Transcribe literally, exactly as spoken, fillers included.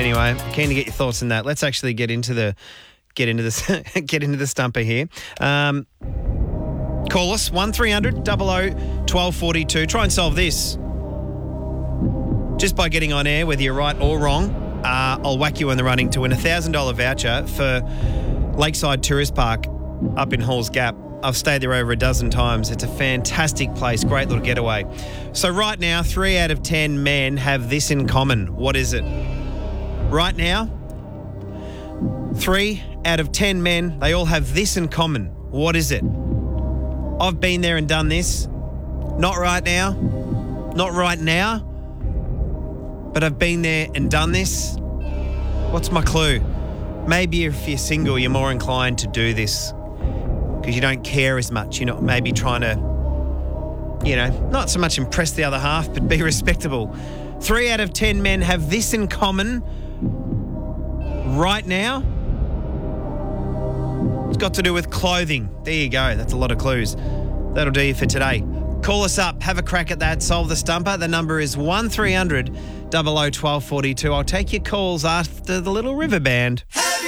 Anyway, keen to get your thoughts on that. Let's actually get into the get into the get into the stumper here. Um, call us one three hundred double oh twelve forty-two. Try and solve this just by getting on air, whether you're right or wrong. Uh, I'll whack you in the running to win a one thousand dollars voucher for Lakeside Tourist Park up in Halls Gap. I've stayed there over a dozen times. It's a fantastic place, great little getaway. So right now, three out of ten men have this in common. What is it? Right now, three out of ten men, they all have this in common. What is it? I've been there and done this. Not right now. Not right now. But I've been there and done this. What's my clue? Maybe if you're single, you're more inclined to do this because you don't care as much. You're not maybe trying to, you know, not so much impress the other half, but be respectable. Three out of ten men have this in common right now. It's got to do with clothing. There you go. That's a lot of clues. That'll do you for today. Call us up. Have a crack at that. Solve the stumper. The number is one three hundred double oh twelve forty-two. I'll take your calls after the Little River Band.